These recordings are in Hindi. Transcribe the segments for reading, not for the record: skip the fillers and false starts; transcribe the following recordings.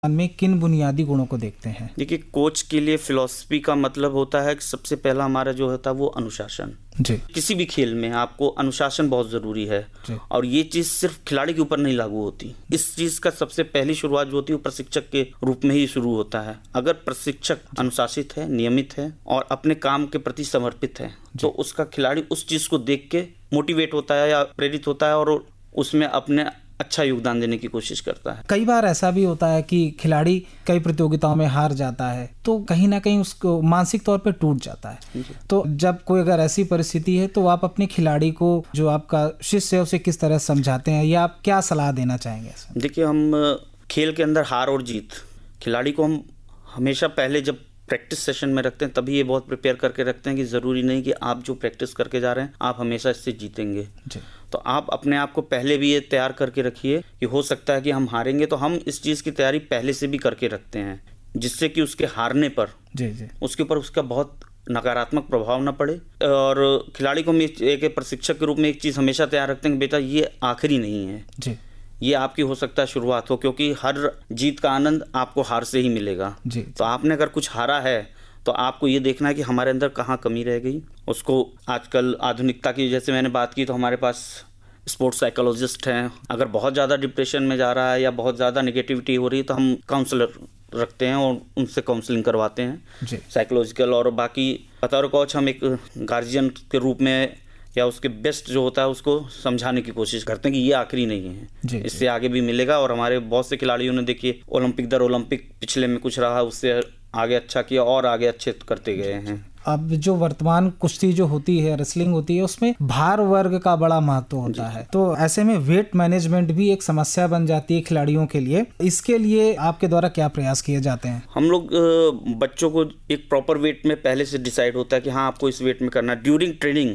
में किन बुनियादी गुणों को देखते हैं? देखिए, कोच के लिए फिलॉसफी का मतलब होता है कि सबसे पहला हमारा जो होता है वो अनुशासन। जी किसी भी खेल में आपको अनुशासन बहुत ज़रूरी है जी और ये चीज़ सिर्फ खिलाड़ी के ऊपर नहीं लागू होती। इस चीज़ का सबसे पहली शुरुआत जो होती है वो प्रशिक्षक के रूप में ही शुरू होता है। अगर प्रशिक्षक अनुशासित है, नियमित है और अपने काम के प्रति समर्पित है तो उसका खिलाड़ी उस चीज़ को देख के मोटिवेट होता है या प्रेरित होता है और उसमें अपने अच्छा योगदान देने की कोशिश करता है। कई बार ऐसा भी होता है कि खिलाड़ी कई प्रतियोगिताओं में हार जाता है तो कहीं ना कहीं उसको मानसिक तौर पे टूट जाता है। तो जब कोई अगर ऐसी परिस्थिति है तो आप अपने खिलाड़ी को, जो आपका शिष्य है, उसे किस तरह समझाते हैं या आप क्या सलाह देना चाहेंगे? देखिए, हम खेल के अंदर हार और जीत खिलाड़ी को हम हमेशा पहले जब प्रैक्टिस सेशन में रखते हैं तभी ये बहुत प्रिपेयर करके रखते हैं कि ज़रूरी नहीं कि आप जो प्रैक्टिस करके जा रहे हैं आप हमेशा इससे जीतेंगे। तो आप अपने आप को पहले भी ये तैयार करके रखिए कि हो सकता है कि हम हारेंगे, तो हम इस चीज़ की तैयारी पहले से भी करके रखते हैं जिससे कि उसके हारने पर उसके ऊपर उसका बहुत नकारात्मक प्रभाव ना पड़े। और खिलाड़ी को हम एक प्रशिक्षक के रूप में एक चीज़ हमेशा तैयार रखते हैं कि बेटा ये आखिरी नहीं है, ये आपकी हो सकता है शुरुआत हो, क्योंकि हर जीत का आनंद आपको हार से ही मिलेगा। तो आपने अगर कुछ हारा है तो आपको ये देखना है कि हमारे अंदर कहाँ कमी रह गई। उसको आजकल आधुनिकता की जैसे मैंने बात की तो हमारे पास स्पोर्ट्स साइकोलॉजिस्ट हैं। अगर बहुत ज़्यादा डिप्रेशन में जा रहा है या बहुत ज़्यादा नेगेटिविटी हो रही है तो हम काउंसलर रखते हैं और उनसे काउंसलिंग करवाते हैं साइकोलॉजिकल। और बाकी बतौर कोच हम एक गार्जियन के रूप में या उसके बेस्ट जो होता है उसको समझाने की कोशिश करते हैं कि ये आखिरी नहीं है, इससे आगे भी मिलेगा। और हमारे बहुत से खिलाड़ियों ने देखिए ओलंपिक दर ओलंपिक पिछले में कुछ रहा उससे आगे अच्छा किया और आगे अच्छे करते गए हैं। अब जो वर्तमान कुश्ती जो होती है, रेसलिंग होती है, उसमें भार वर्ग का बड़ा महत्व होता है, तो ऐसे में वेट मैनेजमेंट भी एक समस्या बन जाती है खिलाड़ियों के लिए। इसके लिए आपके द्वारा क्या प्रयास किए जाते हैं? हम लोग बच्चों को एक प्रॉपर वेट में पहले से डिसाइड होता है कि हाँ आपको इस वेट में करना है। ड्यूरिंग ट्रेनिंग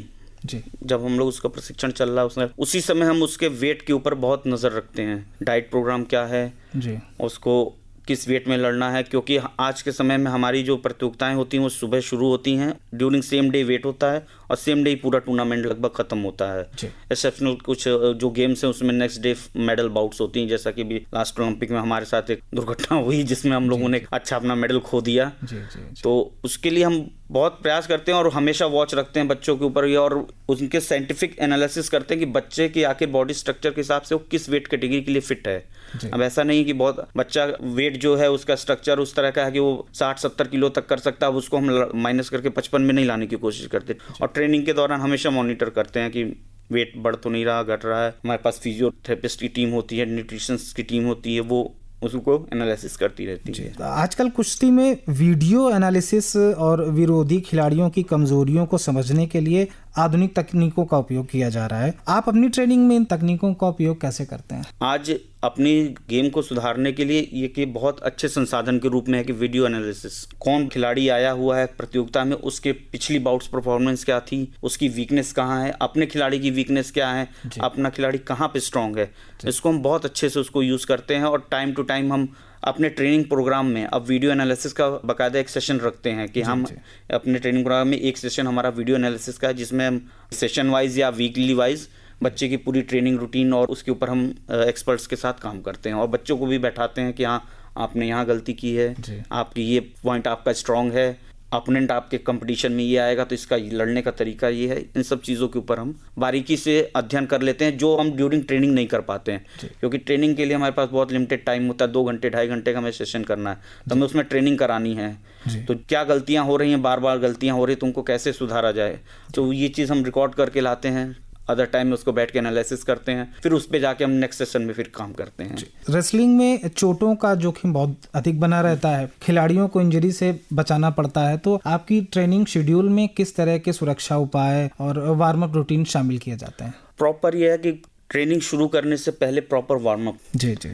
जब हम लोग उसका प्रशिक्षण चल रहा है उसमें उसी समय हम उसके वेट के ऊपर बहुत नज़र रखते हैं। डाइट प्रोग्राम क्या है, उसको किस वेट में लड़ना है, क्योंकि आज के समय में हमारी जो प्रतियोगिताएं होती हैं वो सुबह शुरू होती हैं, ड्यूरिंग सेम डे वेट होता है और सेम डे ही पूरा टूर्नामेंट लगभग खत्म होता है। एक्सेप्शनल कुछ जो गेम्स हैं उसमें नेक्स्ट डे मेडल बाउट्स होती हैं, जैसा कि भी लास्ट ओलंपिक में हमारे साथ एक दुर्घटना हुई जिसमें हम लोगों ने अच्छा अपना मेडल खो दिया। तो उसके लिए हम बहुत प्रयास करते हैं और हमेशा वॉच रखते हैं बच्चों के ऊपर और उनके साइंटिफिक एनालिसिस करते हैं कि बच्चे की आखिर बॉडी स्ट्रक्चर के हिसाब से वो किस वेट कैटेगरी के लिए फिट है। अब ऐसा नहीं कि बहुत बच्चा वेट जो है उसका स्ट्रक्चर उस तरह का है कि वो 60-70 किलो तक कर सकता है, अब उसको हम माइनस करके 55 में नहीं लाने की कोशिश करते। और ट्रेनिंग के दौरान हमेशा मॉनिटर करते हैं कि वेट बढ़ तो नहीं रहा, घट रहा है। हमारे पास फिजियोथेरेपिस्ट की टीम होती है, न्यूट्रिशनिस्ट की टीम होती है, वो उसको एनालिसिस करती रहती है। आजकल कुश्ती में वीडियो एनालिसिस और विरोधी खिलाड़ियों की कमजोरियों को समझने के लिए आधुनिक तकनीकों का उपयोग किया जा रहा है। आप अपनी ट्रेनिंग में इन तकनीकों का उपयोग कैसे करते हैं? आज अपनी गेम को सुधारने के लिए ये कि बहुत अच्छे संसाधन के रूप में है कि वीडियो एनालिसिस, कौन खिलाड़ी आया हुआ है प्रतियोगिता में, उसके पिछली बाउट्स परफॉर्मेंस क्या थी, उसकी वीकनेस कहाँ है, अपने खिलाड़ी की वीकनेस क्या है, अपना खिलाड़ी कहाँ पे स्ट्रांग है, इसको हम बहुत अच्छे से उसको यूज़ करते हैं। और टाइम टू टाइम हम अपने ट्रेनिंग प्रोग्राम में अब वीडियो एनालिसिस का बाकायदा एक सेशन रखते हैं कि हम अपने ट्रेनिंग प्रोग्राम में एक सेशन हमारा वीडियो एनालिसिस का है जिसमें हम सेशन वाइज या वीकली वाइज बच्चे की पूरी ट्रेनिंग रूटीन और उसके ऊपर हम एक्सपर्ट्स के साथ काम करते हैं और बच्चों को भी बैठाते हैं कि हाँ आपने यहाँ गलती की है, आपकी ये पॉइंट आपका स्ट्रांग है, अपोनेंट आपके कंपटीशन में ये आएगा तो इसका लड़ने का तरीका ये है। इन सब चीज़ों के ऊपर हम बारीकी से अध्ययन कर लेते हैं जो हम ड्यूरिंग ट्रेनिंग नहीं कर पाते हैं, क्योंकि ट्रेनिंग के लिए हमारे पास बहुत लिमिटेड टाइम होता है, 2 घंटे 2.5 घंटे का हमें सेशन करना है, तो हमें उसमें ट्रेनिंग करानी है। तो क्या गलतियाँ हो रही हैं, बार बार गलतियाँ हो रही हैं, तो उनको कैसे सुधारा जाए, तो ये चीज़ हम रिकॉर्ड करके लाते हैं। अदर टाइम में उसको बैठ के एनालिसिस करते हैं, फिर उस पे जाके हम नेक्स्ट सेशन में फिर काम करते हैं। रेसलिंग में चोटों का जोखिम बहुत अधिक बना रहता है, खिलाड़ियों को इंजरी से बचाना पड़ता है, तो आपकी ट्रेनिंग शेड्यूल में किस तरह के सुरक्षा उपाय और वार्म अप रूटीन शामिल किए जाते हैं? प्रॉपर ये है कि ट्रेनिंग शुरू करने से पहले प्रॉपर वार्म अप,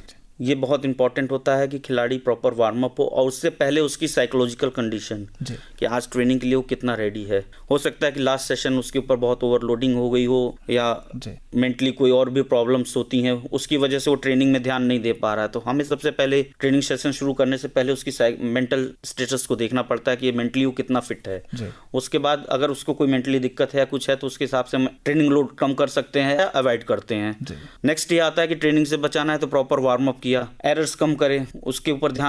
ये बहुत इंपॉर्टेंट होता है कि खिलाड़ी प्रॉपर वार्म अप हो और उससे पहले उसकी साइकोलॉजिकल कंडीशन कि आज ट्रेनिंग के लिए वो कितना रेडी है। हो सकता है कि लास्ट सेशन उसके ऊपर बहुत ओवरलोडिंग हो गई हो या मेंटली कोई और भी प्रॉब्लम्स होती हैं, उसकी वजह से वो ट्रेनिंग में ध्यान नहीं दे पा रहा है। तो हमें सबसे पहले ट्रेनिंग सेशन शुरू करने से पहले उसकी मेंटल स्टेटस को देखना पड़ता है कि ये मेंटली वो कितना फिट है। उसके बाद अगर उसको कोई मेंटली दिक्कत है या कुछ है तो उसके हिसाब से हम ट्रेनिंग लोड कम कर सकते हैं या अवॉइड करते हैं। नेक्स्ट ये आता है कि ट्रेनिंग से बचाना है तो प्रॉपर वार्म अप किया, एरर्स कम करें, उसके ऊपर ध्यान